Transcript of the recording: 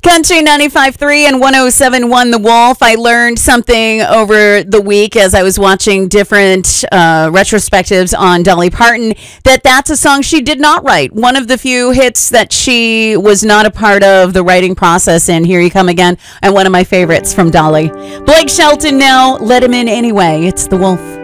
Country 95.3 and 107.1 The Wolf. I learned something over the week as I was watching different retrospectives on Dolly Parton, that's a song she did not write. One of the few hits that she was not a part of the writing process in. Here You Come Again, and one of my favorites from Dolly. Blake Shelton now, Let Him In Anyway. It's The Wolf.